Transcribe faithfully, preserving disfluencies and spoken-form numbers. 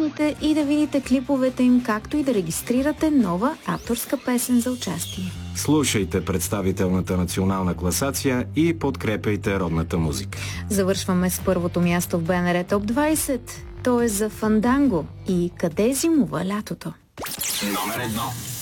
слушнете и да видите клиповете им, както и да регистрирате нова авторска песен за участие. Слушайте представителната национална класация и подкрепяйте родната музика. Завършваме с първото място в БНР Топ двайсет. То е за Фанданго и Къде зимува лятото. Номер едно.